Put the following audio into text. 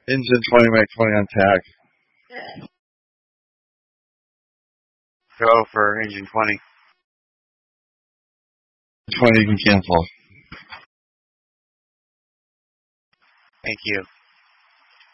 Engine 20, Mike 20 on tag. Go for engine 20. 20 you can cancel. Thank you.